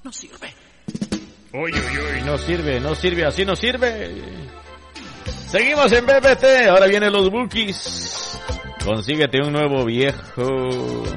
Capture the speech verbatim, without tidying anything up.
No sirve. Uy, uy, uy, no sirve, no sirve, así no sirve. Seguimos en B B T, ahora vienen los Bookies. Consíguete un nuevo viejo.